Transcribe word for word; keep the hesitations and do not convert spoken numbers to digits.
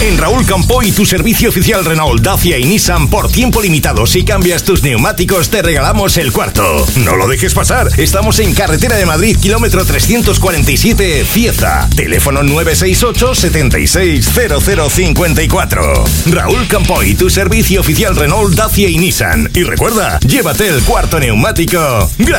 En Raúl Campoy, tu servicio oficial Renault, Dacia y Nissan por tiempo limitado. Si cambias tus neumáticos, te regalamos el cuarto. No lo dejes pasar. Estamos en Carretera de Madrid, kilómetro trescientos cuarenta y siete, Cieza. Teléfono nueve seis ocho, setenta y seis, cero cero cincuenta y cuatro. Raúl Campoy, tu servicio oficial Renault, Dacia y Nissan. Y recuerda, llévate el cuarto neumático